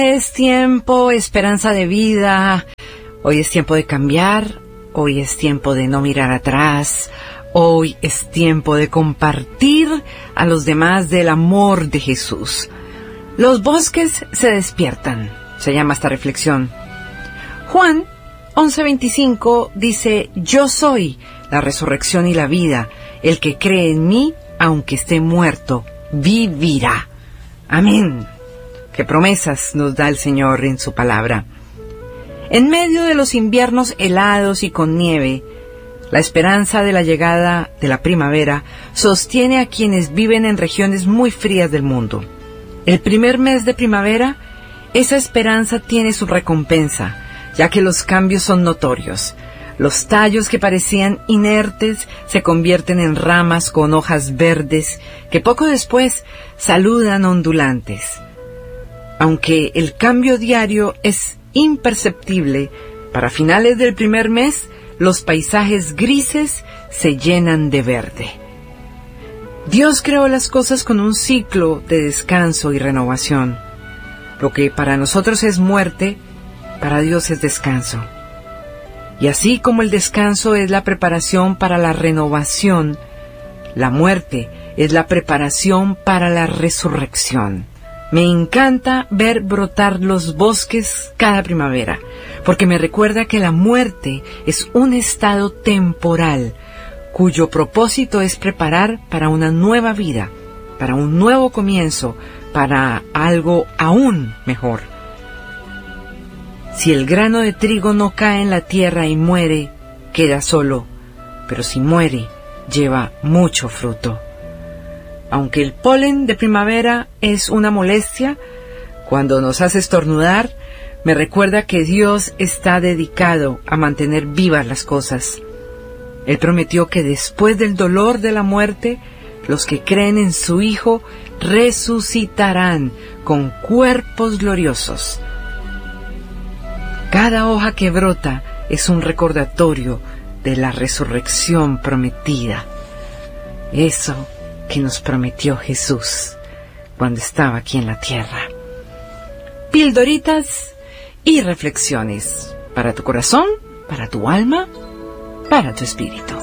Es tiempo, esperanza de vida. Hoy es tiempo de cambiar. Hoy es tiempo de no mirar atrás. Hoy es tiempo de compartir a los demás del amor de Jesús. Los bosques se despiertan, se llama esta reflexión. Juan 11:25 dice: Yo soy la resurrección y la vida. El que cree en mí, aunque esté muerto, vivirá. Amén. Qué promesas nos da el Señor en su palabra. En medio de los inviernos helados y con nieve, la esperanza de la llegada de la primavera sostiene a quienes viven en regiones muy frías del mundo. El primer mes de primavera, esa esperanza tiene su recompensa, ya que los cambios son notorios. Los tallos que parecían inertes se convierten en ramas con hojas verdes que poco después saludan ondulantes. Aunque el cambio diario es imperceptible, para finales del primer mes, los paisajes grises se llenan de verde. Dios creó las cosas con un ciclo de descanso y renovación. Lo que para nosotros es muerte, para Dios es descanso. Y así como el descanso es la preparación para la renovación, la muerte es la preparación para la resurrección. Me encanta ver brotar los bosques cada primavera, porque me recuerda que la muerte es un estado temporal, cuyo propósito es preparar para una nueva vida, para un nuevo comienzo, para algo aún mejor. Si el grano de trigo no cae en la tierra y muere, queda solo, pero si muere, lleva mucho fruto. Aunque el polen de primavera es una molestia, cuando nos hace estornudar, me recuerda que Dios está dedicado a mantener vivas las cosas. Él prometió que después del dolor de la muerte, los que creen en su Hijo resucitarán con cuerpos gloriosos. Cada hoja que brota es un recordatorio de la resurrección prometida. Eso que nos prometió Jesús cuando estaba aquí en la tierra. Pildoritas y reflexiones para tu corazón, para tu alma, para tu espíritu.